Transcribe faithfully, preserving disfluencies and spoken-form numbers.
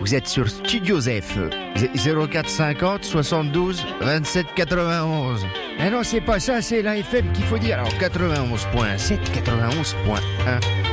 Vous êtes sur Studio Zef. zéro quatre cinquante soixante-douze vingt-sept quatre-vingt-onze. Eh non, c'est pas ça, c'est la F M qu'il faut dire. Alors quatre-vingt-onze point sept, quatre-vingt-onze point un.